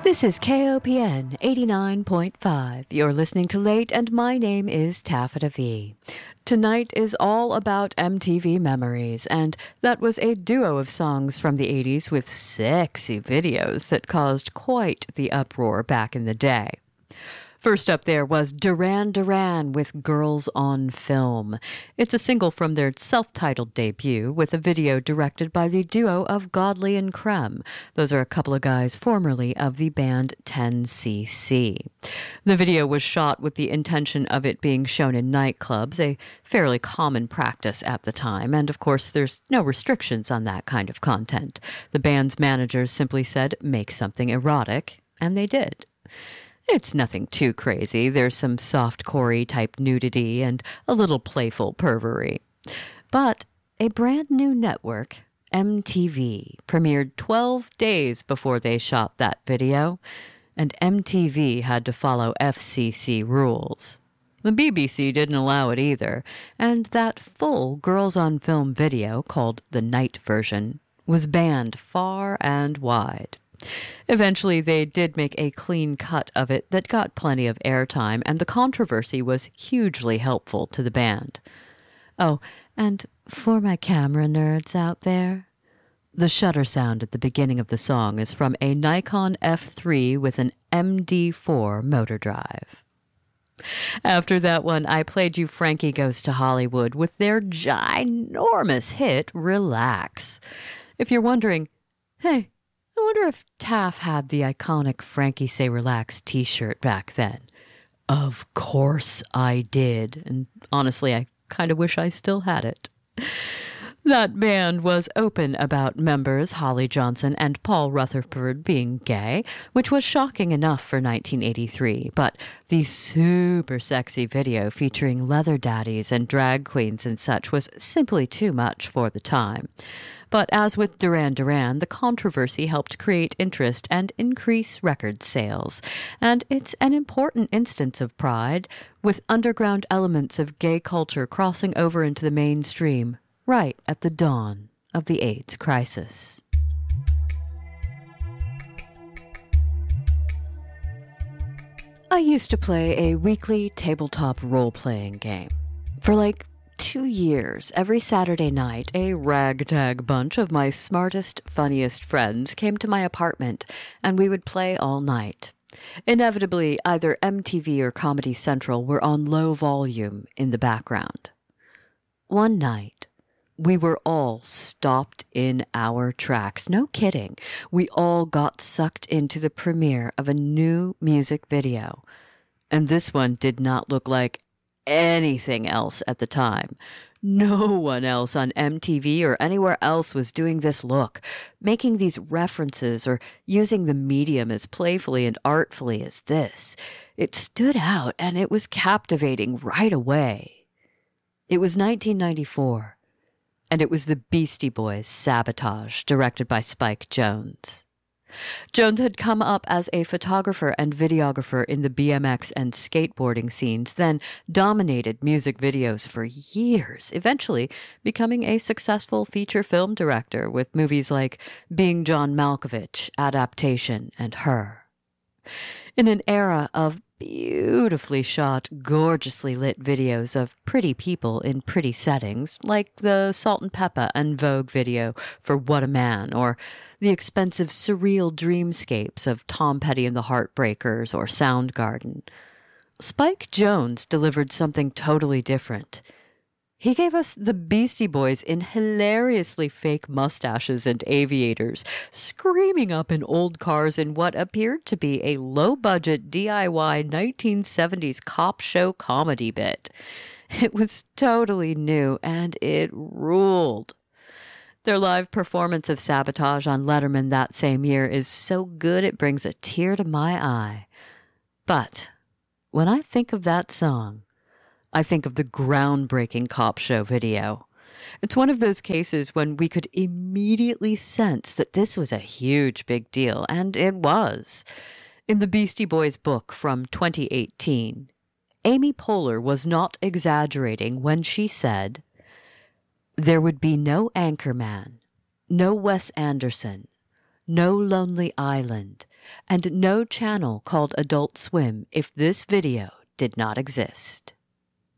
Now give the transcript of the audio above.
This is KOPN 89.5. You're listening to Late, and my name is Taffeta V. Tonight is all about MTV memories, and that was a duo of songs from the 80s with sexy videos that caused quite the uproar back in the day. First up there was Duran Duran with Girls on Film. It's a single from their self-titled debut with a video directed by the duo of Godley and Creme. Those are a couple of guys formerly of the band 10cc. The video was shot with the intention of it being shown in nightclubs, a fairly common practice at the time, and of course there's no restrictions on that kind of content. The band's managers simply said, "Make something erotic," and they did. It's nothing too crazy. There's some soft-core type nudity and a little playful pervery. But a brand new network, MTV, premiered 12 days before they shot that video, and MTV had to follow FCC rules. The BBC didn't allow it either, and that full Girls on Film video, called the night version, was banned far and wide. Eventually, they did make a clean cut of it that got plenty of airtime, and the controversy was hugely helpful to the band. Oh, and for my camera nerds out there, the shutter sound at the beginning of the song is from a Nikon F3 with an MD4 motor drive. After that one, I played you Frankie Goes to Hollywood with their ginormous hit, Relax. If you're wondering, hey, I wonder if Taff had the iconic Frankie Say Relax t-shirt back then. Of course I did, and honestly, I kind of wish I still had it. That band was open about members Holly Johnson and Paul Rutherford being gay, which was shocking enough for 1983, but the super sexy video featuring leather daddies and drag queens and such was simply too much for the time. But as with Duran Duran, the controversy helped create interest and increase record sales. And it's an important instance of pride, with underground elements of gay culture crossing over into the mainstream right at the dawn of the AIDS crisis. I used to play a weekly tabletop role-playing game. For 2 years, every Saturday night, a ragtag bunch of my smartest, funniest friends came to my apartment, and we would play all night. Inevitably, either MTV or Comedy Central were on low volume in the background. One night, we were all stopped in our tracks. No kidding. We all got sucked into the premiere of a new music video. And this one did not look like anything else at the time. No one else on MTV or anywhere else was doing this look, making these references or using the medium as playfully and artfully as this. It stood out, and it was captivating right away. It was 1994, and it was the Beastie Boys' Sabotage, directed by Spike Jonze. Jones had come up as a photographer and videographer in the BMX and skateboarding scenes, then dominated music videos for years, eventually becoming a successful feature film director with movies like Being John Malkovich, Adaptation, and Her. In an era of beautifully shot, gorgeously lit videos of pretty people in pretty settings, like the Salt and Peppa and Vogue video for What a Man, or the expensive surreal dreamscapes of Tom Petty and the Heartbreakers or Soundgarden, Spike Jonze delivered something totally different. He gave us the Beastie Boys in hilariously fake mustaches and aviators, screaming up in old cars in what appeared to be a low-budget DIY 1970s cop show comedy bit. It was totally new, and it ruled. Their live performance of Sabotage on Letterman that same year is so good it brings a tear to my eye. But when I think of that song, I think of the groundbreaking cop show video. It's one of those cases when we could immediately sense that this was a huge big deal, and it was. In the Beastie Boys book from 2018, Amy Poehler was not exaggerating when she said, "There would be no Anchorman, no Wes Anderson, no Lonely Island, and no channel called Adult Swim if this video did not exist.